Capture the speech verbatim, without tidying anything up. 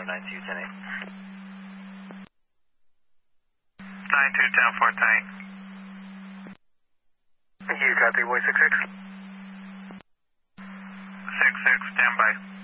nine two ten eight. nine two ten four ten eight. You got three boy six six. six six, standby.